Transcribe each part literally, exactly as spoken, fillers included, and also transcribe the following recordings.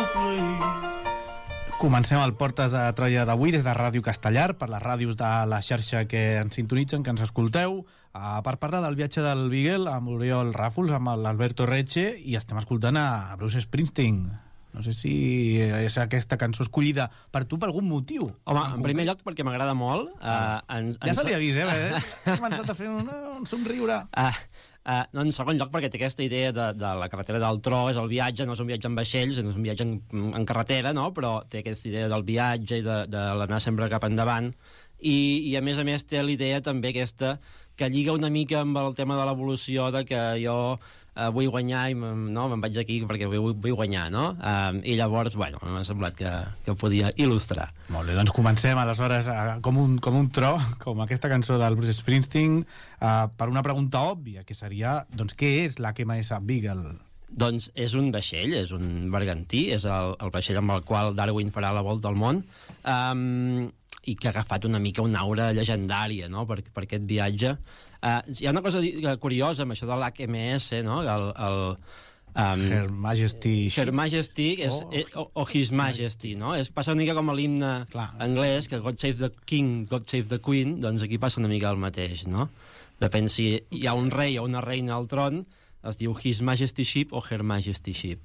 Comencem el Portes de Troia d'avui des de Ràdio Castellar, per les ràdios de la xarxa que ens sintonitzen, que ens escolteu, uh, per parlar del viatge del Beagle amb Oriol Ràfols, amb l'Alberto Reche, i estem escoltant a Bruce Springsteen. No sé si és aquesta cançó escollida per tu per algun motiu. Home, en, en primer lloc perquè m'agrada molt. Uh, en, ja en... se li ha vist, eh? Ha començat a fer un, un somriure. Uh, Uh, no, en segon lloc perquè té aquesta idea de, de la carretera del tro, és el viatge, no és un viatge en vaixells, no és un viatge en, en carretera, no? Però té aquesta idea del viatge i de, de l'anar sempre cap endavant, i, i a més a més té l'idea també aquesta que lliga una mica amb el tema de l'evolució, de que jo uh, vull guanyar i no, me'n vaig aquí perquè vull, vull guanyar, no? Um, i llavors, bueno, m'ha semblat que, que podia il·lustrar. Molt bé, doncs comencem aleshores uh, com, un, com un tro, com aquesta cançó del Bruce Springsteen, uh, per una pregunta òbvia, que seria, doncs, què és l'H M S Beagle? Doncs és un vaixell, és un bergantí, és el, el vaixell amb el qual Darwin farà la volta al món, um, i que ha agafat una mica una aura llegendària, no?, per, per aquest viatge. Uh, hi ha una cosa curiosa amb això de l'H M S, no?, el... el um, Her Majesty... Her Majesty és, oh. és, o, o His Majesty, no? És, passa una mica com a l'himne anglès, que God Save the King, God Save the Queen, doncs aquí passa una mica el mateix, no? Depèn si hi ha un rei o una reina al tron, es diu His Majesty Ship o Her Majesty Ship.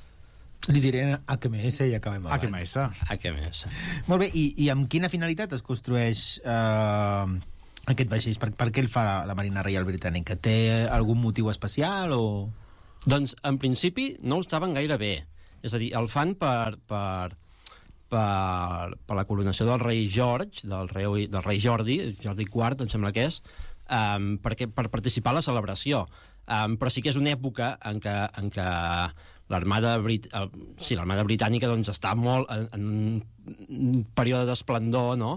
Li diré H M S i acabem abans. H M S. H M S. Molt bé, i, i amb quina finalitat es construeix eh, aquest vaixell? Per, per què el fa la Marina Reial Britànica? Té algun motiu especial o...? Doncs, en principi, no ho saben gaire bé. És a dir, el fan per, per, per, per la coronació del rei George, del rei, del rei Jordi, Jordi quart, em sembla que és, um, perquè, per participar a la celebració. Um, però sí que és una època en què, en què l'armada Brit... uh, sí, l'armada britànica doncs, està molt en, en un període d'esplendor, no?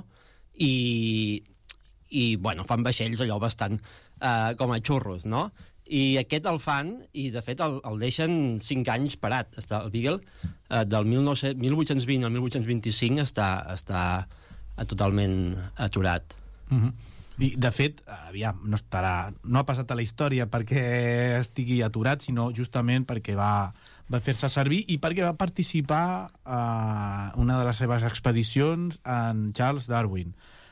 I, i bueno, fan vaixells allò bastant uh, com a xurros, no? I aquest el fan, i de fet el, el deixen cinc anys parat. Està, el Beagle uh, del mil vuit-cents vint al mil vuit-cents vint-i-cinc està, està uh, totalment aturat. Mhm. Mm I, de fet, aviam, no estarà, no ha passat a la història perquè estigui aturat, sinó justament perquè va, va fer-se servir i perquè va participar a una de les seves expedicions en Charles Darwin.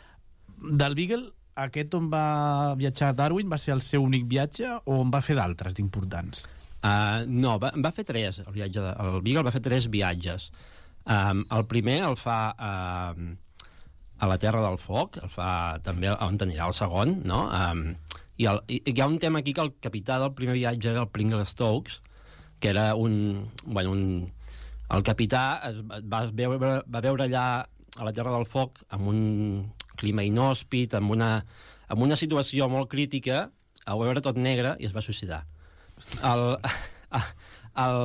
Del Beagle, aquest on va viatjar Darwin va ser el seu únic viatge o on va fer d'altres d'importants? Uh, no, va, va fer tres, el, viatge de, el Beagle va fer tres viatges. Um, el primer el fa... Uh, a la Terra del Foc, el fa també on anirà el segon, no? Um, i, el, i hi ha un tema aquí que el capità del primer viatge era el Pringle Stokes, que era un... Bueno, un el capità es va veure, va veure allà a la Terra del Foc amb un clima inhòspit, amb una, amb una situació molt crítica, a veure tot negre, i es va suïcidar. El, el,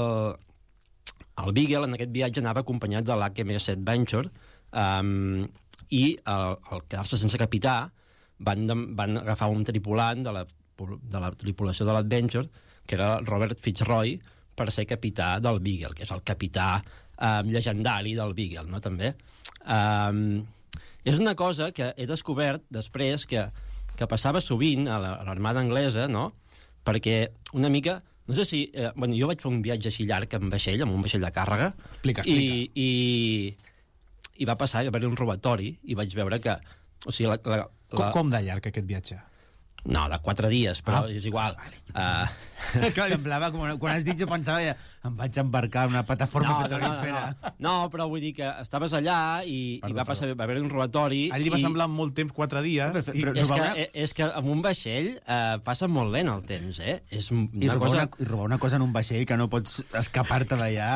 el Beagle en aquest viatge anava acompanyat de l'H M S Adventure, um, i al, al quedar-se sense capità van, de, van agafar un tripulant de la, de la tripulació de l'Adventure, que era Robert Fitzroy, per ser capità del Beagle, que és el capità eh, llegendari del Beagle, no, també. Um, és una cosa que he descobert després que, que passava sovint a l'armada anglesa, no?, perquè una mica... No sé si... Eh, bueno, jo vaig fer un viatge així llarg amb vaixell, amb un vaixell de càrrega. Explica, explica. I... i i va passar que va haver un robatori i vaig veure que... O sigui, la, la, la... Com, com de llarg aquest viatge? No, de quatre dies, però ah. és igual. Uh... Clar, semblava, com, quan has dit, jo pensava ja, em vaig embarcar en una plataforma no, petrolífera. No, no, no, però vull dir que estaves allà i, perdó, i va passar, va haver un robatori... A ell li va i... semblar molt temps, quatre dies... Però, però, i... és, que, és que amb un vaixell eh, passa molt lent el temps, eh? És una I, robar cosa... una, I robar una cosa en un vaixell que no pots escapar-te d'allà...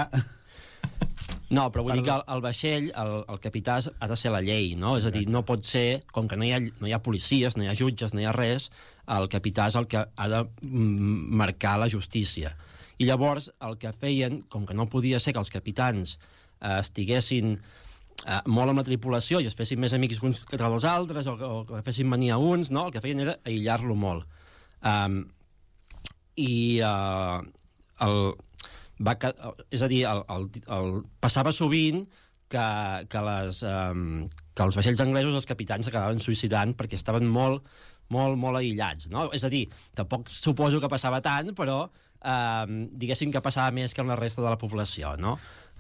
No, però vull Perdó. dir que el, el vaixell, el, el capità ha de ser la llei, no? És a dir, no pot ser, com que no hi ha, no hi ha policies, no hi ha jutges, no hi ha res, el capità és el que ha de mm, marcar la justícia. I llavors el que feien, com que no podia ser que els capitans eh, estiguessin eh, molt amb la tripulació i es fessin més amics uns que els altres, o, o que fessin mania uns, no? El que feien era aïllar-lo molt. Um, I uh, el... Va, és a dir, el, el, el, passava sovint que, que, les, um, que els vaixells anglesos, els capitans s'acabaven suïcidant perquè estaven molt, molt, molt aïllats, no? És a dir, tampoc suposo que passava tant, però um, diguéssim que passava més que en la resta de la població, no?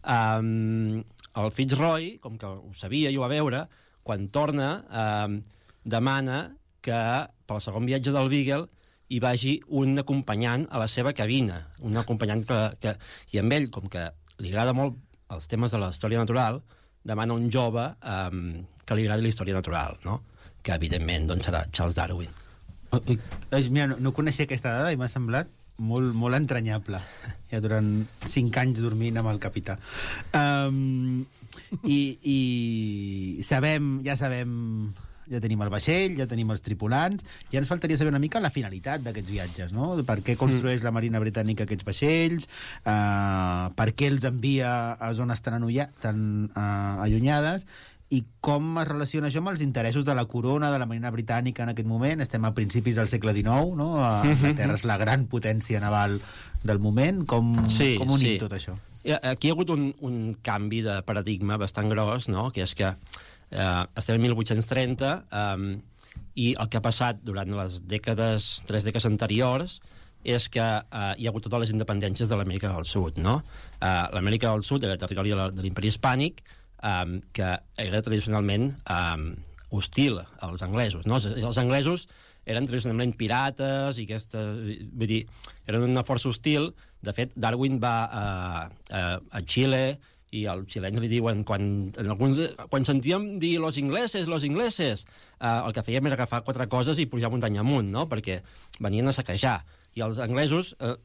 Um, el Fitzroy, com que ho sabia i ho va veure, quan torna, um, demana que pel segon viatge del Beagle hi vagi un acompanyant a la seva cabina, un acompanyant que... que i amb ell, com que li agrada molt els temes de la història natural, demana un jove um, que li agradi la història natural, no? Que, evidentment, doncs, serà Charles Darwin. Oh, mira, no, no coneixia aquesta dada i m'ha semblat molt, molt entranyable. Ja durant cinc anys dormint amb el capità. Um, i, I sabem, ja sabem... Ja tenim el vaixell, ja tenim els tripulants, ja ens faltaria saber una mica la finalitat d'aquests viatges, no? Per què construeix mm. la Marina Britànica aquests vaixells, uh, per què els envia a zones tan, anulla, tan uh, allunyades, i com es relaciona això amb els interessos de la corona de la Marina Britànica en aquest moment. Estem a principis del segle dinou, no? Anglaterra és la gran potència naval del moment. Com, sí, com unim sí. tot això? Aquí hi ha hagut un, un canvi de paradigma bastant gros, no? Que és que Uh, estem en mil vuit-cents trenta um, i el que ha passat durant les dècades, tres dècades anteriors és que uh, hi ha hagut totes les independències de l'Amèrica del Sud, no? Uh, L'Amèrica del Sud era territori de, la, de l'imperi hispànic, um, que era tradicionalment um, hostil als anglesos, no? Els anglesos eren tradicionalment pirates i aquesta, vull dir, eren una força hostil. De fet, Darwin va a, a, a Xile i els xilens li diuen, quan, en alguns, quan sentíem dir los ingleses, los ingleses, eh, el que fèiem era agafar quatre coses i pujar muntanya amunt, no? Perquè venien a saquejar. I els anglesos, eh,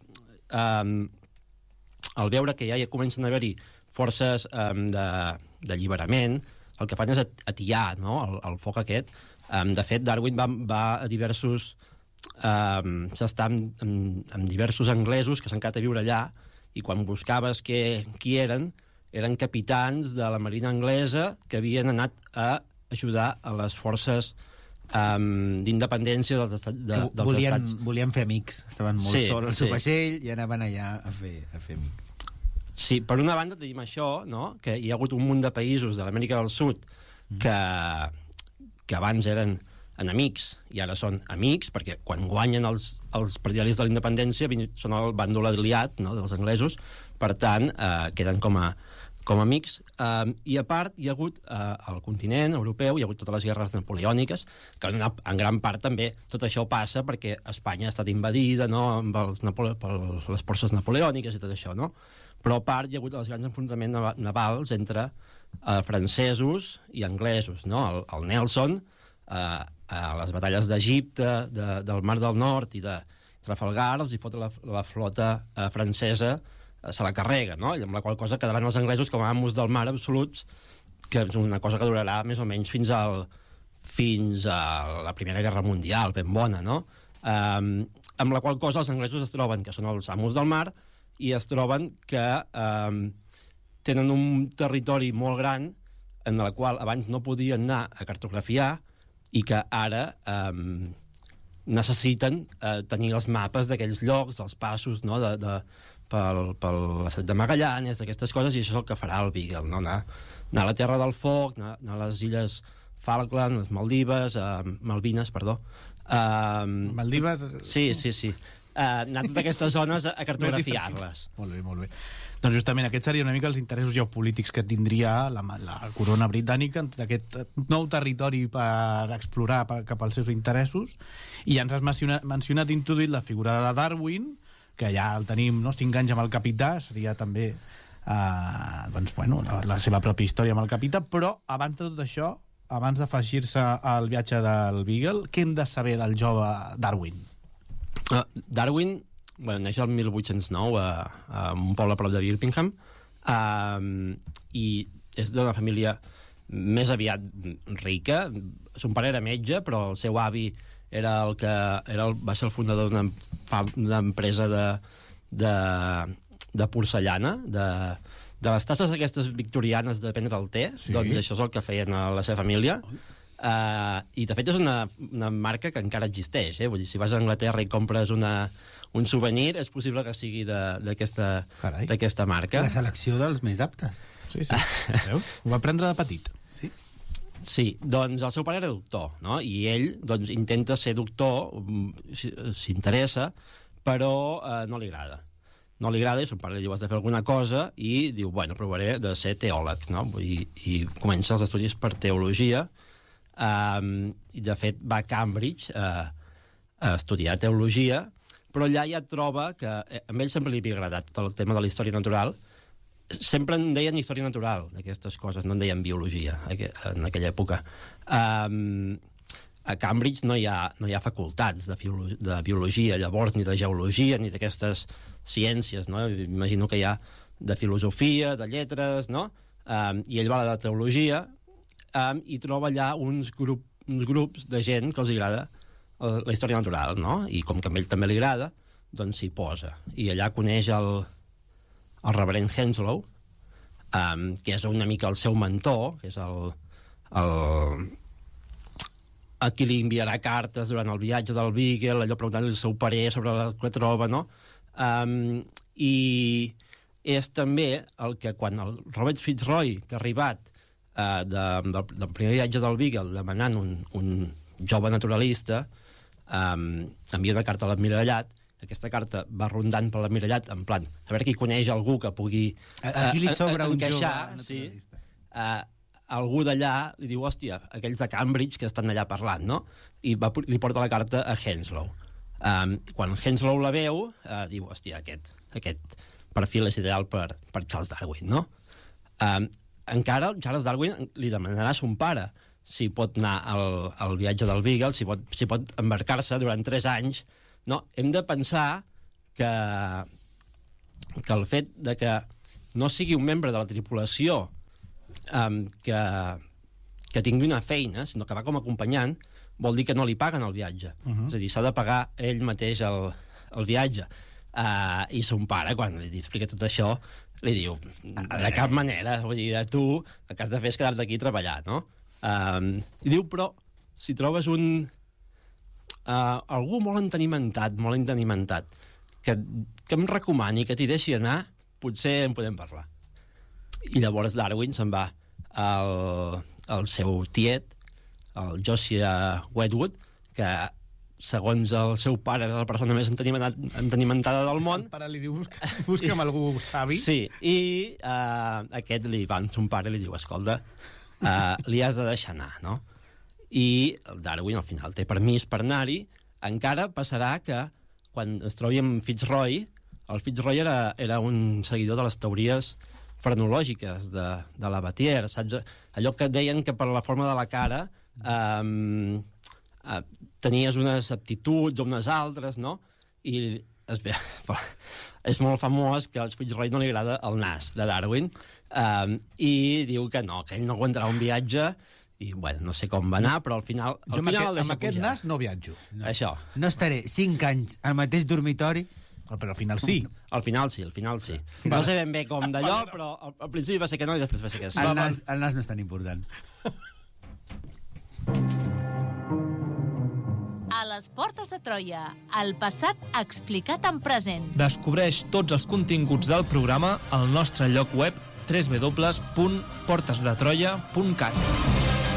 eh, al veure que ja hi comencen a haver-hi forces eh, d'alliberament, el que fan és atiar, no? el, el foc aquest. Eh, de fet, Darwin va, va a diversos... Eh, s'està amb, amb, amb diversos anglesos que s'han quedat a viure allà, i quan buscaves que, qui eren, eren capitans de la marina anglesa que havien anat a ajudar a les forces um, d'independència dels, estat, de, dels volien, estats. Volien fer amics. Estaven molt sí, sols al seu sí. vaixell i anaven allà a fer, a fer amics. Sí, per una banda tenim això, no? Que hi ha hagut un munt de països de l'Amèrica del Sud que, que abans eren enemics i ara són amics, perquè quan guanyen els, els partidaris de la independència són el bàndol aliat, no? Dels anglesos, per tant, eh, queden com a com a amics, eh, i a part hi ha hagut eh, al continent europeu, hi ha hagut totes les guerres napoleòniques, que en, en gran part també tot això passa perquè Espanya ha estat invadida, no?, amb els Napole per les forces napoleòniques i tot això, no? Però a part hi ha hagut els grans enfrontaments navals entre eh, francesos i anglesos, no? El, el Nelson, eh, a les batalles d'Egipte, de, del Mar del Nord i de Trafalgar, els hi fot la, la flota eh, francesa, se la carrega, no? I amb la qual cosa quedaran els anglesos com a amos del mar absoluts, que és una cosa que durarà més o menys fins al fins a la Primera Guerra Mundial, ben bona, no? Um, amb la qual cosa els anglesos es troben que són els amos del mar i es troben que um, tenen un territori molt gran en el qual abans no podien anar a cartografiar i que ara um, necessiten uh, tenir els mapes d'aquells llocs, dels passos, no?, de, de pel, pel l'estret de Magallanes, d'aquestes coses, i això és el que farà el Beagle, no? Anar, anar a la Terra del Foc, anar, anar a les illes Falkland, les Maldives, uh, Malvines, perdó. Uh, Maldives? Sí, sí, sí. Uh, anar a totes aquestes zones a, a cartografiar-les. Molt bé, molt bé. Doncs justament aquest seria una mica els interessos geopolítics que tindria la, la corona britànica en tot aquest nou territori per explorar per, cap als seus interessos. I ja ens has mencionat, mencionat introduït la figura de Darwin, que ja el tenim, no?, cinc anys amb el capità, seria també eh, doncs, bueno, la, la seva pròpia història amb el capità, però abans de tot això, abans d'afegir-se al viatge del Beagle, què hem de saber del jove Darwin? Uh, Darwin, bueno, neix el mil vuit-cents nou a, a un poble a prop de Birmingham, uh, i és d'una família més aviat rica. Son pare era metge, però el seu avi era el que era el, va ser el fundador d'una empresa de, de, de porcellana, de, de les tasses aquestes victorianes de prendre el te, sí. Doncs això és el que feien a la seva família. Uh, I de fet és una, una marca que encara existeix, eh? Vull dir, si vas a Anglaterra i compres una, un souvenir, és possible que sigui d'aquesta marca. La selecció dels més aptes. Sí, sí. Veus? Ho va prendre de petit. Sí. Sí, doncs el seu pare era doctor, no? I ell doncs, intenta ser doctor, s'interessa, però eh, no li agrada. no li agrada, i son pare li diu has de fer alguna cosa, i diu, bueno, provaré de ser teòleg, no? I, i comença els estudis per teologia, um, i de fet va a Cambridge uh, a estudiar teologia, però allà ja troba que eh, a ell sempre li havia agradat tot el tema de la història natural. Sempre en deien història natural, d'aquestes coses, no en deien biologia en aquella època. Um, a Cambridge no hi ha, no hi ha facultats de, de biologia, llavors, ni de geologia, ni d'aquestes ciències, no? Imagino que hi ha de filosofia, de lletres, no? Um, I ell va a la de teologia um, i troba allà uns, grup, uns grups de gent que els agrada la història natural, no? I com que a ell també li agrada, doncs s'hi posa. I allà coneix el, el reverend Henslow, um, que és una mica el seu mentor, que és el... el a qui li enviarà cartes durant el viatge del Beagle, allò preguntant-li el seu parer sobre el que troba, no? Um, I és també el que quan el Robert Fitzroy, que ha arribat uh, de, del, del primer viatge del Beagle demanant un, un jove naturalista, um, envia una carta a l'Almirallat. Aquesta carta va rondant per l'Almirallat en plan, a veure qui coneix algú que pugui uh, aquí li sobra un encaixar, jove naturalista. Sí, uh, algú d'allà li diu, hòstia, aquells de Cambridge que estan allà parlant, no? I va, li porta la carta a Henslow. Um, quan Henslow la veu, uh, diu, hòstia, aquest, aquest perfil és ideal per, per Charles Darwin, no? Um, encara Charles Darwin li demanarà a son pare si pot anar al, al viatge del Beagle, si pot, si pot embarcar-se durant tres anys. No, hem de pensar que, que el fet de que no sigui un membre de la tripulació Um, que, que tingui una feina, sinó que va com a acompanyant, vol dir que no li paguen el viatge. Uh -huh. És a dir, s'ha de pagar ell mateix el, el viatge. Uh, I son pare, quan li explica tot això, li diu, de cap manera, vull dir, tu el que has de fer és quedar-te aquí a treballar, no? Um, I diu, però, si trobes un... Uh, algú molt entenimentat, molt entenimentat, que, que em recomani que t'hi deixi anar, potser en podem parlar. I llavors Darwin se'n va al, al seu tiet, el Josiah Wedgwood, que segons el seu pare era la persona més entenimentada del món. El pare li diu, busca, busca'm algú savi. Sí, i uh, aquest li va amb son pare i li diu, escolta, uh, li has de deixar anar, no? I el Darwin al final té permís per anar-hi. Encara passarà que quan es trobi amb Fitzroy, el Fitzroy era, era un seguidor de les teories frenològiques de, de la Batier, saps? Allò que deien que per la forma de la cara um, uh, tenies unes aptituds o unes altres, no? I es ve, és molt famós que als Fitzroy no li agrada el nas de Darwin, um, i diu que no, que ell no aguantarà un viatge, i, bueno, no sé com va anar, però al final... Al jo final amb, aquest, amb aquest nas no viatjo. No. Això. No estaré cinc anys al mateix dormitori. Però al final sí. Al final sí, al final sí. No sé ben bé com d'allò, però al, al principi va ser que no i després va ser que sí. El nas, el nas no és tan important. A les portes de Troia, el passat explicat en present. Descobreix tots els continguts del programa al nostre lloc web w w w punt portes de troia punt cat.